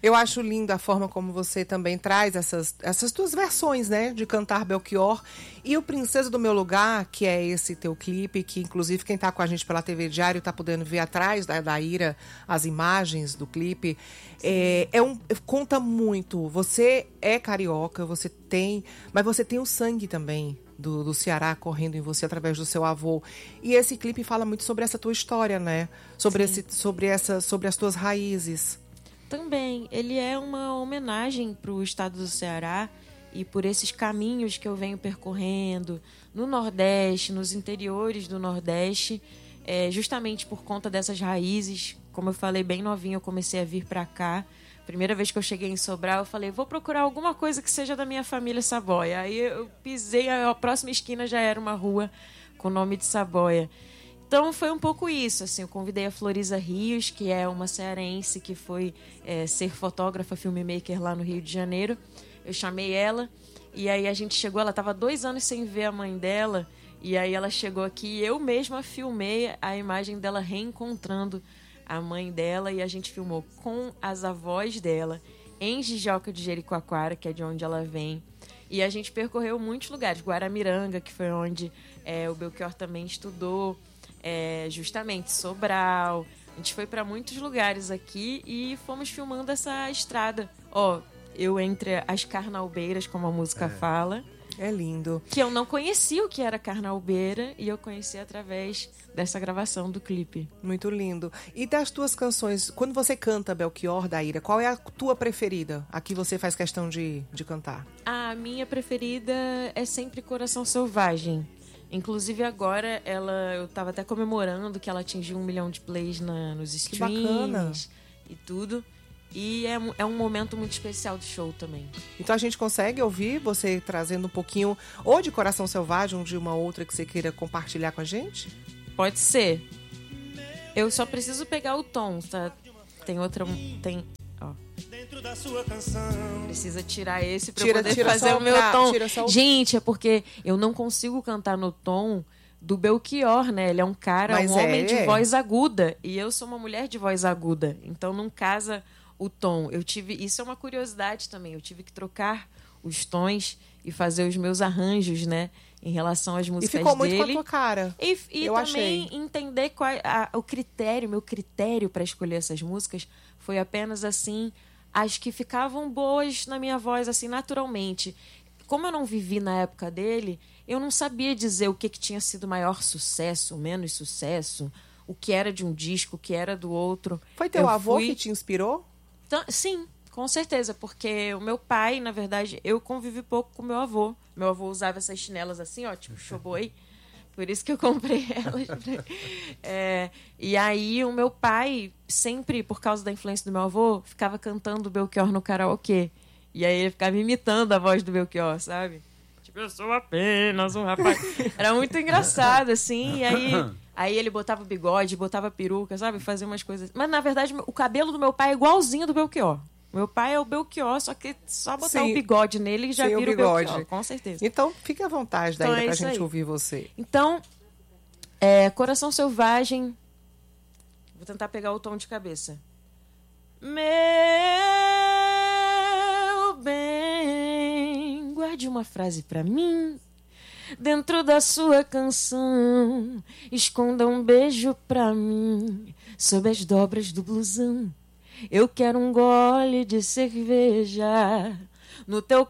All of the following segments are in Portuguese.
Eu acho linda a forma como você também traz essas duas versões, né, de cantar Belchior. E o Princesa do Meu Lugar, que é esse teu clipe, que inclusive quem tá com a gente pela TV Diário tá podendo ver atrás da Ira as imagens do clipe. Conta muito. Você é carioca, mas você tem o sangue também do Ceará correndo em você através do seu avô. E esse clipe fala muito sobre essa tua história, né? Sobre as tuas raízes. Também, ele é uma homenagem para o estado do Ceará e por esses caminhos que eu venho percorrendo no Nordeste, nos interiores do Nordeste, justamente por conta dessas raízes. Como eu falei, bem novinho, eu comecei a vir para cá. Primeira vez que eu cheguei em Sobral, eu falei, vou procurar alguma coisa que seja da minha família Saboia. Aí eu pisei, a próxima esquina já era uma rua com o nome de Saboia. Então foi um pouco isso, assim, eu convidei a Floriza Rios, que é uma cearense que foi ser fotógrafa, filmmaker lá no Rio de Janeiro. Eu chamei ela e aí a gente chegou, ela estava 2 anos sem ver a mãe dela, e aí ela chegou aqui e eu mesma filmei a imagem dela reencontrando a mãe dela, e a gente filmou com as avós dela em Jijoca de Jericoacoara, que é de onde ela vem. E a gente percorreu muitos lugares, Guaramiranga, que foi onde o Belchior também estudou, justamente Sobral. A gente foi para muitos lugares aqui e fomos filmando essa estrada. Eu entre as carnaubeiras, como a música fala. É lindo. Que eu não conhecia o que era carnaubeira e eu conheci através dessa gravação do clipe. Muito lindo. E das tuas canções, quando você canta Belchior, da Ira, qual é a tua preferida? A que você faz questão de cantar? A minha preferida é sempre Coração Selvagem. Inclusive agora eu estava até comemorando que ela atingiu 1 milhão de plays nos streams e tudo. E é um momento muito especial do show também. Então a gente consegue ouvir você trazendo um pouquinho ou de Coração Selvagem ou de uma outra que você queira compartilhar com a gente? Pode ser. Eu só preciso pegar o tom, tá? Tem outra... Dentro da sua canção. Precisa tirar esse pra eu poder fazer o meu tom. Gente, é porque eu não consigo cantar no tom do Belchior, né? Ele é um cara, um homem de voz aguda. E eu sou uma mulher de voz aguda. Então não casa o tom. Isso é uma curiosidade também. Eu tive que trocar os tons e fazer os meus arranjos, né? Em relação às músicas dele. E ficou muito com a tua cara. E também entender qual o critério, meu critério para escolher essas músicas foi apenas assim, as que ficavam boas na minha voz, assim, naturalmente. Como eu não vivi na época dele, eu não sabia dizer o que tinha sido maior sucesso, menos sucesso, o que era de um disco, o que era do outro. Foi teu avô que te inspirou? Sim, com certeza, porque o meu pai, na verdade, eu convivi pouco com meu avô. Meu avô usava essas chinelas assim, tipo showboy. Por isso que eu comprei elas. E aí o meu pai, sempre, por causa da influência do meu avô, ficava cantando Belchior no karaokê. E aí ele ficava imitando a voz do Belchior, sabe? Tipo, eu sou apenas um rapaz. Era muito engraçado, assim. E aí ele botava bigode, botava peruca, sabe? Fazia umas coisas. Mas, na verdade, o cabelo do meu pai é igualzinho do Belchior. Meu pai é o Belchior, só que só botar o bigode nele e já vira o Belchior, com certeza. Então, fique à vontade daí pra gente ouvir você. Então, Coração Selvagem. Vou tentar pegar o tom de cabeça. Meu bem, guarde uma frase pra mim. Dentro da sua canção, esconda um beijo pra mim, sob as dobras do blusão. Eu quero um gole de cerveja no teu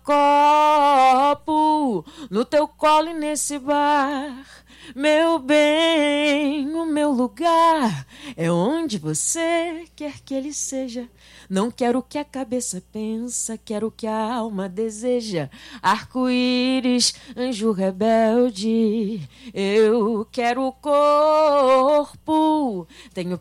copo, no teu colo e nesse bar. Meu bem, o meu lugar é onde você quer que ele seja. Não quero o que a cabeça pensa, quero o que a alma deseja. Arco-íris, anjo rebelde, eu quero o corpo. Tenho